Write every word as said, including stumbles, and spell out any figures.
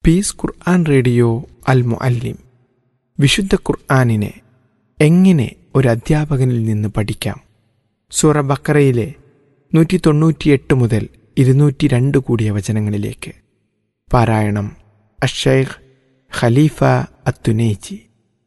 Piece ഖുർആൻ radio അൽ മുഅല്ലിം. വിശുദ്ധ ഖുർആനിനെ എങ്ങനെ ഒരു അധ്യാപകനിൽ നിന്ന് പഠിക്കാം? സൂറ ബഖറയിലെ നൂറ്റി തൊണ്ണൂറ്റിയെട്ട് മുതൽ ഇരുന്നൂറ്റി രണ്ട് കൂടിയ വചനങ്ങളിലേക്ക്. പാരായണം അഷ്ശൈഖ് ഖലീഫ അത്തുനൈജി.